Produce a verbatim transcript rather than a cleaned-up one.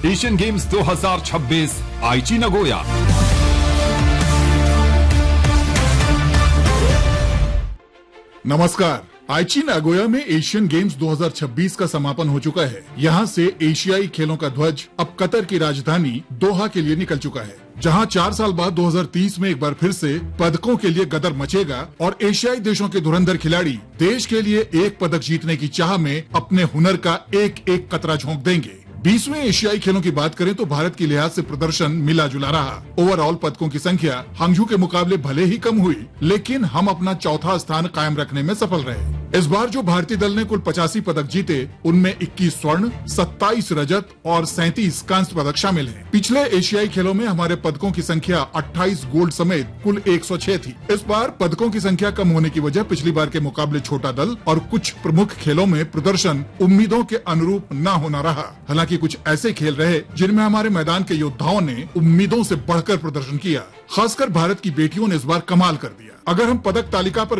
Asian games दो हज़ार छब्बीस आईची नगोया। नमस्कार। आईची नागोया में एशियन गेम्स दो हज़ार छब्बीस का समापन हो चुका है। यहाँ से एशियाई खेलों का ध्वज अब कतर की राजधानी दोहा के लिए निकल चुका है, जहाँ चार साल बाद दो हज़ार तीस में एक बार फिर से पदकों के लिए गदर मचेगा और एशियाई देशों के धुरंधर खिलाड़ी देश के लिए एक पदक जीतने की चाह में अपने हुनर का एक एक कतरा झोंक देंगे। बीसवें एशियाई खेलों की बात करें तो भारत के लिहाज से प्रदर्शन मिला जुला रहा। ओवरऑल पदकों की संख्या हंगझू के मुकाबले भले ही कम हुई, लेकिन हम अपना चौथा स्थान कायम रखने में सफल रहे। इस बार जो भारतीय दल ने कुल पचासी पदक जीते, उनमें इक्कीस स्वर्ण, सत्ताईस रजत और सैंतीस कांस्य पदक शामिल हैं। पिछले एशियाई खेलों में हमारे पदकों की संख्या अट्ठाईस गोल्ड समेत कुल एक सौ छह थी। इस बार पदकों की संख्या कम होने की वजह पिछली बार के मुकाबले छोटा दल और कुछ प्रमुख खेलों में प्रदर्शन उम्मीदों के अनुरूप न होना रहा। हालांकि कुछ ऐसे खेल रहे जिनमें हमारे मैदान के योद्धाओं ने उम्मीदों से बढ़कर प्रदर्शन किया। खासकर भारत की बेटियों ने इस बार कमाल कर दिया। अगर हम पदक तालिका पर